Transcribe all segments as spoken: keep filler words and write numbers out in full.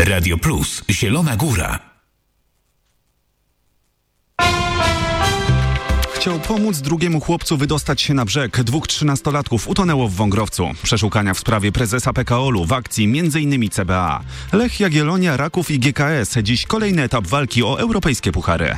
Radio Plus, Zielona Góra. Chciał pomóc drugiemu chłopcu wydostać się na brzeg. Dwóch trzynastolatków utonęło w Wągrowcu. Przeszukania w sprawie prezesa P K O L u w akcji m.in. C B A. Lech Jagiellonia, Raków i G K S. Dziś kolejny etap walki o europejskie puchary.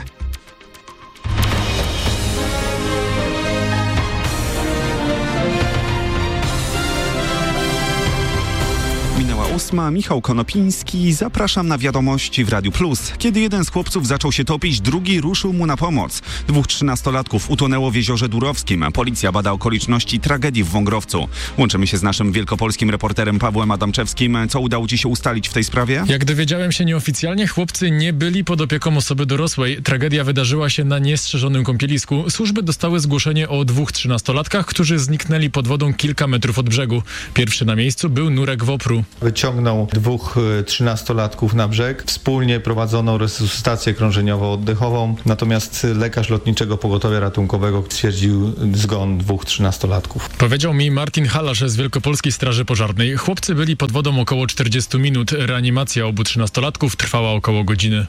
Ósma, Michał Konopiński, zapraszam na wiadomości w Radiu Plus. Kiedy jeden z chłopców zaczął się topić, drugi ruszył mu na pomoc. Dwóch trzynastolatków utonęło w Jeziorze Durowskim. Policja bada okoliczności tragedii w Wągrowcu. Łączymy się z naszym wielkopolskim reporterem Pawłem Adamczewskim. Co udało ci się ustalić w tej sprawie? Jak dowiedziałem się nieoficjalnie, chłopcy nie byli pod opieką osoby dorosłej. Tragedia wydarzyła się na niestrzeżonym kąpielisku. Służby dostały zgłoszenie o dwóch trzynastolatkach, którzy zniknęli pod wodą kilka metrów od brzegu. Pierwszy na miejscu był Nurek Wopru. Wyciągnął dwóch trzynastolatków na brzeg. Wspólnie prowadzono resuscytację krążeniowo-oddechową, natomiast lekarz Lotniczego Pogotowia Ratunkowego stwierdził zgon dwóch trzynastolatków. Powiedział mi Martin Halarz z Wielkopolskiej Straży Pożarnej. Chłopcy byli pod wodą około czterdzieści minut. Reanimacja obu trzynastolatków trwała około godziny.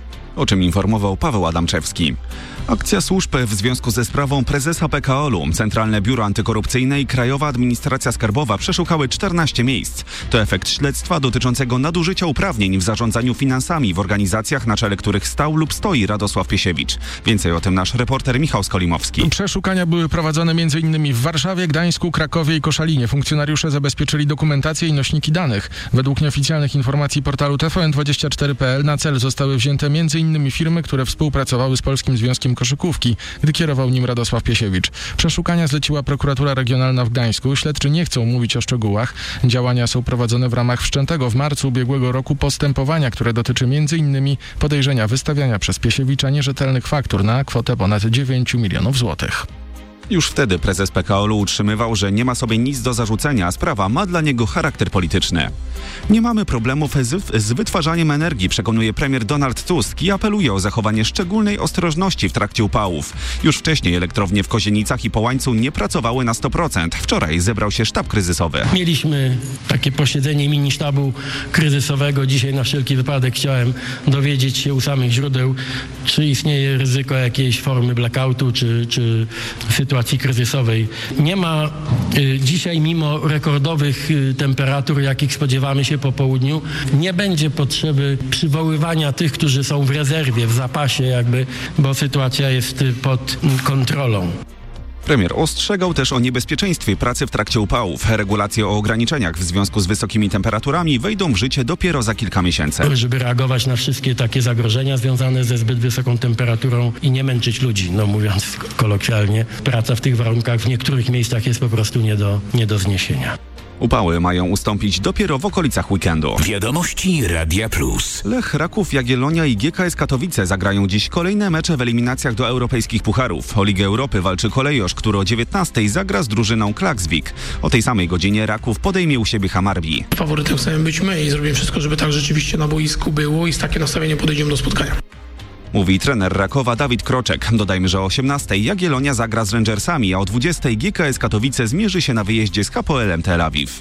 O czym informował Paweł Adamczewski. Akcja służb w związku ze sprawą prezesa P K O L u. Centralne Biuro Antykorupcyjne i Krajowa Administracja Skarbowa przeszukały czternaście miejsc. To efekt śledztwa dotyczącego nadużycia uprawnień w zarządzaniu finansami w organizacjach, na czele których stał lub stoi Radosław Piesiewicz. Więcej o tym nasz reporter Michał Skolimowski. Przeszukania były prowadzone m.in. w Warszawie, Gdańsku, Krakowie i Koszalinie. Funkcjonariusze zabezpieczyli dokumentację i nośniki danych. Według nieoficjalnych informacji portalu T V N dwadzieścia cztery kropka p l na cel zostały wzięte m.in. firmy, które współpracowały z Polskim Związkiem Koszykówki, gdy kierował nim Radosław Piesiewicz. Przeszukania zleciła prokuratura regionalna w Gdańsku. Śledczy nie chcą mówić o szczegółach. Działania są prowadzone w ramach wszczętego w marcu ubiegłego roku postępowania, które dotyczy m.in. podejrzenia wystawiania przez Piesiewicza nierzetelnych faktur na kwotę ponad dziewięć milionów złotych. Już wtedy prezes P K O L u utrzymywał, że nie ma sobie nic do zarzucenia, a sprawa ma dla niego charakter polityczny. Nie mamy problemów z, z wytwarzaniem energii, przekonuje premier Donald Tusk i apeluje o zachowanie szczególnej ostrożności w trakcie upałów. Już wcześniej elektrownie w Kozienicach i Połańcu nie pracowały na sto procent. Wczoraj zebrał się sztab kryzysowy. Mieliśmy takie posiedzenie mini sztabu kryzysowego. Dzisiaj na wszelki wypadek chciałem dowiedzieć się u samych źródeł, czy istnieje ryzyko jakiejś formy blackoutu, czy, czy sytuacji kryzysowej. Nie ma y, dzisiaj, mimo rekordowych y, temperatur, jakich spodziewamy się po południu, nie będzie potrzeby przywoływania tych, którzy są w rezerwie, w zapasie jakby, bo sytuacja jest y, pod y, kontrolą. Premier ostrzegał też o niebezpieczeństwie pracy w trakcie upałów. Regulacje o ograniczeniach w związku z wysokimi temperaturami wejdą w życie dopiero za kilka miesięcy. Żeby reagować na wszystkie takie zagrożenia związane ze zbyt wysoką temperaturą i nie męczyć ludzi, no mówiąc kolokwialnie, praca w tych warunkach w niektórych miejscach jest po prostu nie do, nie do zniesienia. Upały mają ustąpić dopiero w okolicach weekendu. Wiadomości Radia Plus. Lech, Raków, Jagiellonia i G K S Katowice zagrają dziś kolejne mecze w eliminacjach do europejskich pucharów. O Ligę Europy walczy Kolejosz, który o dziewiętnastej zagra z drużyną Klaksvik. O tej samej godzinie Raków podejmie u siebie Hammarby. Faworytem chcemy być my i zrobimy wszystko, żeby tak rzeczywiście na boisku było i z takim nastawieniem podejdziemy do spotkania. Mówi trener Rakowa Dawid Kroczek. Dodajmy, że o osiemnastej Jagiellonia zagra z Rangersami, a o dwudziestej G K S Katowice zmierzy się na wyjeździe z H P L em Tel Awiw.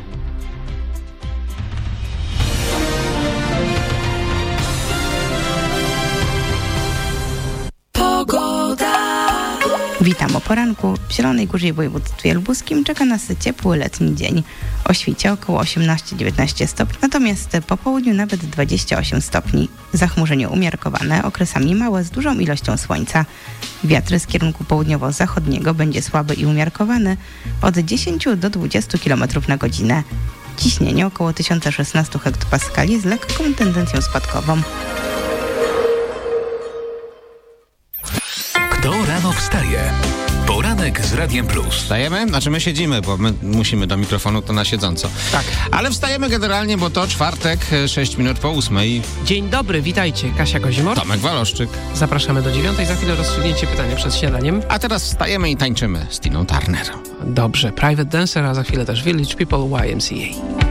Witam o poranku. W Zielonej Górze i województwie lubuskim czeka nas ciepły letni dzień. O świcie około osiemnaście dziewiętnaście stopni, natomiast po południu nawet dwadzieścia osiem stopni. Zachmurzenie umiarkowane, okresami małe z dużą ilością słońca. Wiatr z kierunku południowo-zachodniego będzie słaby i umiarkowany od dziesięciu do dwudziestu kilometrów na godzinę. Ciśnienie około tysiąc szesnaście hektopaskali z lekką tendencją spadkową. Kto rano wstaje? Poranek z Radiem Plus. Wstajemy? Znaczy my siedzimy, bo my musimy do mikrofonu, to na siedząco. Tak. Ale wstajemy generalnie, bo to czwartek, sześć minut po ósmej. Dzień dobry, witajcie. Kasia Kozimor. Tomek Waloszczyk. Zapraszamy do dziewiątej, za chwilę rozstrzygnięcie pytania przed śniadaniem. A teraz wstajemy i tańczymy z Tiną Turner. Dobrze, Private Dancer, a za chwilę też Village People, Y M C A.